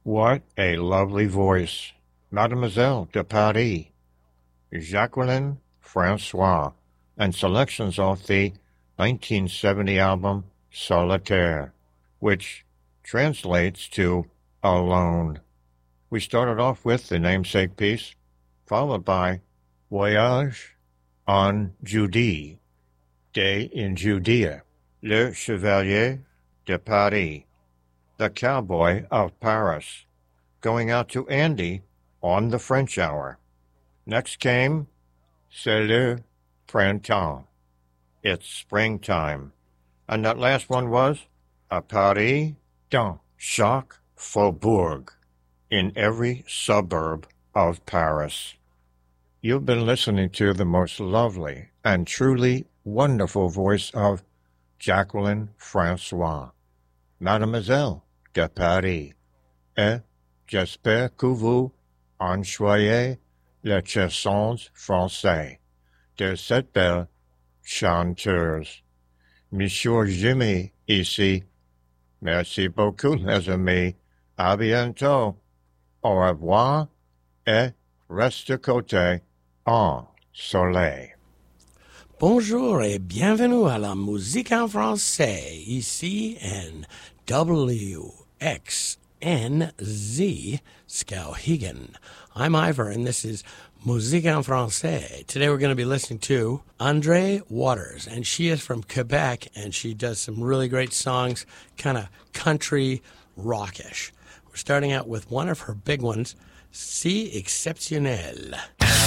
What a lovely voice. Mademoiselle de Paris, Jacqueline Francois, and selections off the 1970 album Solitaire, which translates to Alone. We started off with the namesake piece, followed by Voyage en Judée, Day in Judea, Le Chevalier de Paris, the Cowboy of Paris, going out to Andy on the French Hour. Next came C'est le printemps, it's springtime. And that last one was À Paris, dans chaque faubourg, in every suburb of Paris. You've been listening to the most lovely and truly wonderful voice of Jacqueline Francois, Mademoiselle de Paris, et j'espère que vous enjoyez les chansons françaises de cette belle chanteuse. Monsieur Jimmy ici. Merci beaucoup, les amis. À bientôt. Au revoir et reste côté en soleil. Bonjour et bienvenue à la musique en français, ici en WXNZ Skowhegan. I'm Ivor, and this is Musique en français. Today we're going to be listening to Andre Waters, and she is from Quebec, and she does some really great songs, kind of country rockish. We're starting out with one of her big ones, Si Exceptionnel.